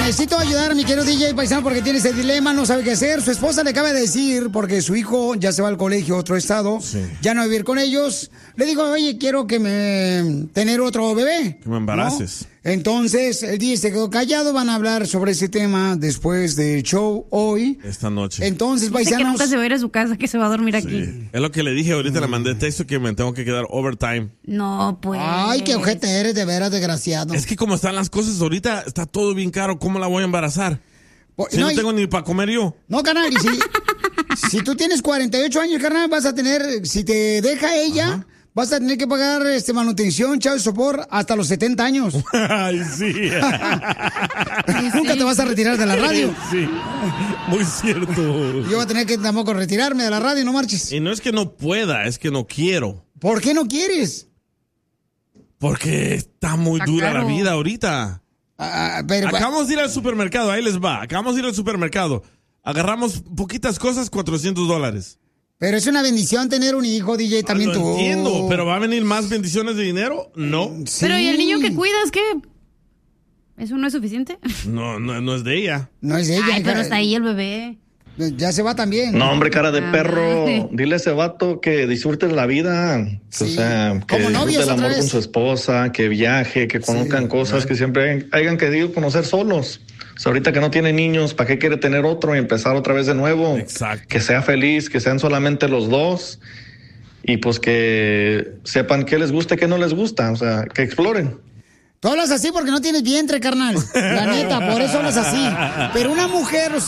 necesito ayudar a mi querido DJ paisano porque tiene ese dilema, no sabe qué hacer. Su esposa le acaba de decir, porque su hijo ya se va al colegio a otro estado, ya no va a vivir con ellos. Le digo, oye, quiero tener otro bebé. Que me embaraces. ¿No? Entonces, el DJ se quedó callado. Van a hablar sobre ese tema después del show hoy. Esta noche. Entonces, paisanos. Que nunca se va a ir a su casa, que se va a dormir aquí. Es lo que le dije ahorita, le mandé texto que me tengo que quedar overtime. No, pues. Ay, qué ojete eres, de veras, desgraciado. Es que como están las cosas ahorita, está todo bien caro. ¿Cómo la voy a embarazar? Si no tengo ni para comer yo. No, carnal, y si tú tienes 48 años, carnal, vas a tener, si te deja ella, vas a tener que pagar manutención, chavo, sopor, hasta los 70 años. Ay, sí. Nunca te vas a retirar de la radio. Sí, muy cierto. Yo voy a tener que tampoco retirarme de la radio, no marches. Y no es que no pueda, es que no quiero. ¿Por qué no quieres? Porque está muy dura la vida ahorita. Acabamos de ir al supermercado, ahí les va. Acabamos de ir al supermercado. Agarramos poquitas cosas, $400. Pero es una bendición tener un hijo, DJ, también tú. Entiendo, pero ¿va a venir más bendiciones de dinero? No. Sí. Pero ¿y el niño que cuidas qué? ¿Eso no es suficiente? No es de ella. No es de ella. Ay, pero está ahí el bebé. Ya se va también. No, hombre, cara de perro. Dile a ese vato que disfrute la vida. Sí. O sea, que disfrute el amor con su esposa, que viaje, que conozcan cosas que siempre hayan querido conocer solos. O sea, ahorita que no tiene niños, ¿para qué quiere tener otro y empezar otra vez de nuevo? Exacto. Que sea feliz, que sean solamente los dos. Y pues que sepan qué les gusta y qué no les gusta. O sea, que exploren. Tú hablas así porque no tienes vientre, carnal. La neta, por eso hablas así. Pero una mujer, los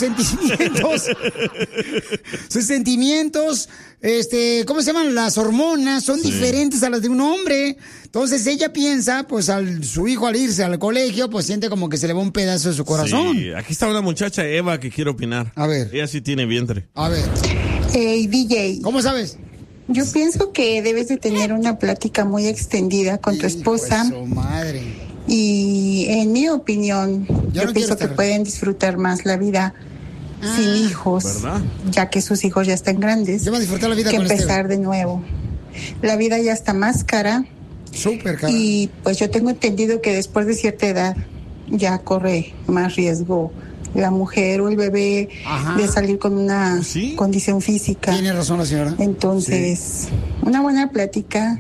sentimientos, ¿cómo se llaman? Las hormonas son diferentes a las de un hombre. Entonces ella piensa, pues su hijo al irse al colegio, pues siente como que se le va un pedazo de su corazón. Sí, aquí está una muchacha, Eva, que quiere opinar. A ver. Ella sí tiene vientre. A ver. Hey, DJ. ¿Cómo sabes? Yo pienso que debes de tener una plática muy extendida con tu esposa. Su madre. Y en mi opinión, yo pienso que pueden disfrutar más la vida sin hijos, ¿verdad? Ya que sus hijos ya están grandes. Yo voy a disfrutar la vida que con empezar de nuevo. La vida ya está más cara. Súper cara. Y pues yo tengo entendido que después de cierta edad ya corre más riesgo la mujer o el bebé de salir con una condición física. Tiene razón la señora. Entonces, una buena plática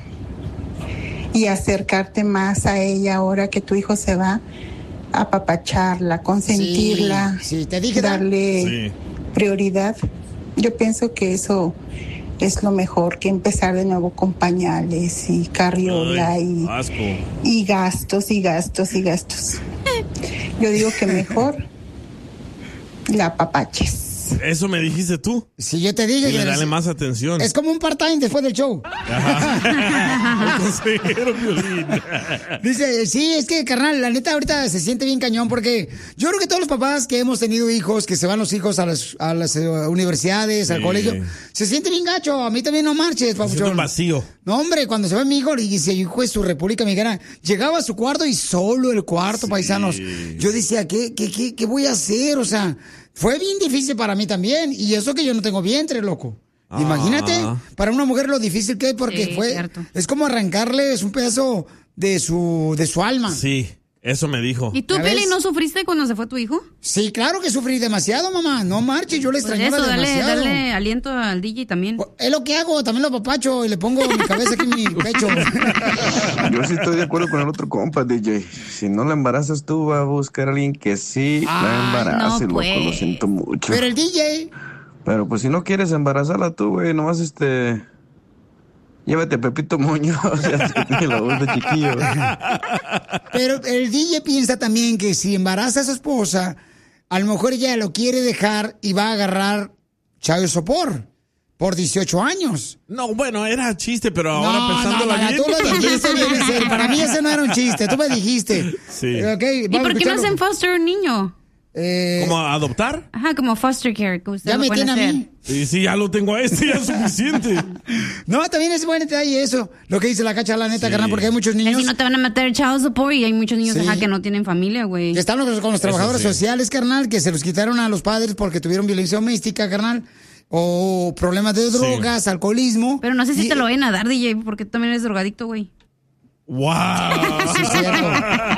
y acercarte más a ella ahora que tu hijo se va, apapacharla, consentirla, te dije, darle prioridad. Yo pienso que eso es lo mejor, que empezar de nuevo con pañales y carriola y gastos y gastos y gastos. Yo digo que mejor la apapaches. Eso me dijiste tú. Sí, yo te dije. Y dale más atención. Es como un part-time después del show. El consejero Piolín. Dice, sí, es que, carnal, la neta ahorita se siente bien cañón porque yo creo que todos los papás que hemos tenido hijos, que se van los hijos a las universidades, al colegio, se siente bien gacho. A mí también no marches, papuchón. Un vacío. No, hombre, cuando se va mi hijo y dice, hijo de su República Mexicana, llegaba a su cuarto y solo el cuarto, paisanos. Yo decía, ¿qué voy a hacer? O sea, fue bien difícil para mí también. Y eso que yo no tengo vientre, loco. Imagínate, para una mujer lo difícil que es porque es como arrancarles un pedazo de su alma. Sí, eso me dijo. ¿Y tú, Pili, no sufriste cuando se fue tu hijo? Sí, claro que sufrí demasiado, mamá. No marches, yo le extrañaba demasiado. Dale aliento al DJ también. Es lo que hago, también lo papacho y le pongo mi cabeza aquí en mi pecho. Yo sí estoy de acuerdo con el otro compa, DJ. Si no la embarazas tú, va a buscar a alguien que sí la embarace, loco. Lo siento mucho. Pero el DJ... Pero pues si no quieres embarazarla tú, güey, nomás llévate a Pepito Muñoz, ya la voz de chiquillo. Pero el DJ piensa también que si embaraza a su esposa, a lo mejor ella lo quiere dejar y va a agarrar child support por 18 años. No, bueno, era chiste, pero ahora pensándolo bien. Tú lo dijiste bien en serio. Para mí ese no era un chiste, tú me dijiste. Sí. Okay, ¿Y por qué no hacen foster un niño? ¿Cómo adoptar? Ajá, como foster care. Que usted ya me tiene a mí. Sí, ya lo tengo a ya es suficiente. No, también es buen detalle eso. Lo que dice la Cacha, la neta, carnal, porque hay muchos niños. Si no te van a meter child support y hay muchos niños que no tienen familia, güey. Que están con los trabajadores sociales, carnal, que se los quitaron a los padres porque tuvieron violencia doméstica, carnal. O problemas de drogas, alcoholismo. Pero no sé si te lo vayan a dar, DJ, porque tú también eres drogadicto, güey. ¡Wow! Sí, es cierto.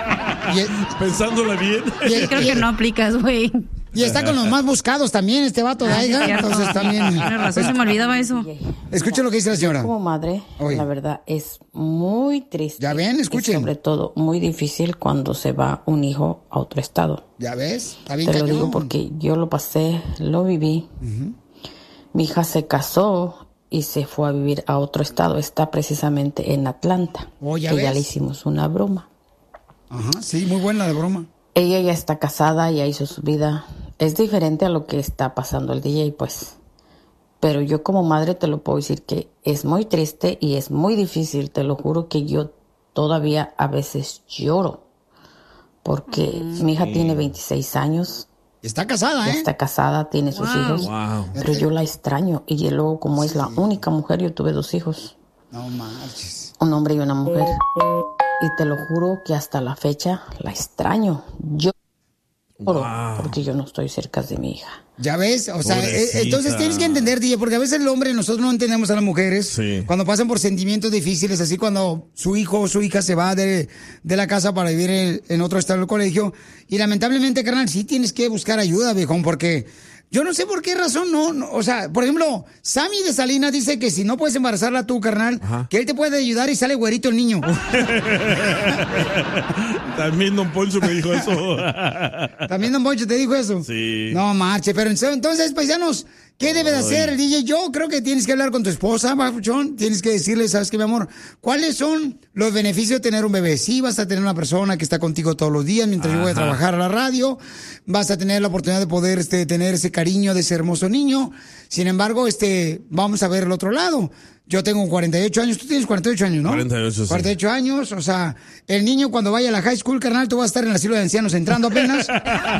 Pensándola bien. Creo que no aplicas, güey. Y está con los más buscados también, este vato de Aiga. Entonces también. Tienes razón, se me olvidaba eso. Escuchen lo que dice la señora. Como madre, la verdad es muy triste. Ya ven, escuchen. Y sobre todo, muy difícil cuando se va un hijo a otro estado. Ya ves, está bien. Te lo digo porque yo lo pasé, lo viví. Mi hija se casó y se fue a vivir a otro estado. Está precisamente en Atlanta. ¿Ya ves? Ya le hicimos una broma. Ajá, sí, muy buena la broma. Ella ya está casada, ya hizo su vida. Es diferente a lo que está pasando el DJ, pues. Pero yo como madre te lo puedo decir que es muy triste y es muy difícil. Te lo juro que yo todavía a veces lloro. Porque mi hija tiene 26 años. Está casada, ya está casada, tiene sus hijos. Pero yo la extraño. Y luego, como es la única mujer, yo tuve 2 hijos. No marches. Un hombre y una mujer. Y te lo juro que hasta la fecha la extraño. Yo porque yo no estoy cerca de mi hija. Ya ves, o sea, entonces tienes que entender, DJ, porque a veces el hombre, nosotros no entendemos a las mujeres cuando pasan por sentimientos difíciles, así cuando su hijo o su hija se va de la casa para vivir en otro estado del colegio. Y lamentablemente, carnal, sí tienes que buscar ayuda, viejón, porque yo no sé por qué razón no, o sea, por ejemplo, Sammy de Salinas dice que si no puedes embarazarla tú, carnal, que él te puede ayudar y sale güerito el niño. También Don Poncho me dijo eso. ¿También Don Poncho te dijo eso? Sí. No marche, pero entonces, paisanos, ¿qué debe de hacer el DJ? Yo creo que tienes que hablar con tu esposa, babuchón. Tienes que decirle, ¿sabes qué, mi amor? ¿Cuáles son los beneficios de tener un bebé? Sí, vas a tener una persona que está contigo todos los días mientras yo voy a trabajar a la radio. Vas a tener la oportunidad de poder tener ese cariño de ese hermoso niño. Sin embargo, vamos a ver el otro lado. Yo tengo 48 años, tú tienes 48 años, ¿no? 48, sí. 48 años, o sea, el niño cuando vaya a la high school, carnal, tú vas a estar en el asilo de ancianos entrando apenas.